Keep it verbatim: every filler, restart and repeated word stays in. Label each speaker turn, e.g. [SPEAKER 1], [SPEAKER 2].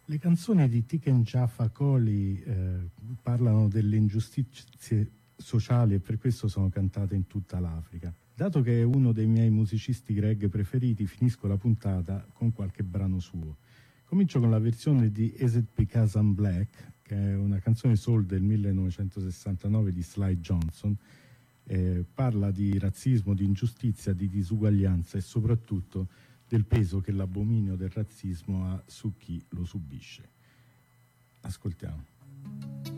[SPEAKER 1] Le canzoni di Tiken Jah Fakoly eh, parlano delle ingiustizie sociali e per questo sono cantate in tutta l'Africa. Dato che è uno dei miei musicisti Greg preferiti, finisco la puntata con qualche brano suo. Comincio con la versione di Is It Because I'm Black, che è una canzone soul del millenovecentosessantanove di Sly Johnson. Eh, parla di razzismo, di ingiustizia, di disuguaglianza e soprattutto del peso che l'abominio del razzismo ha su chi lo subisce. Ascoltiamo.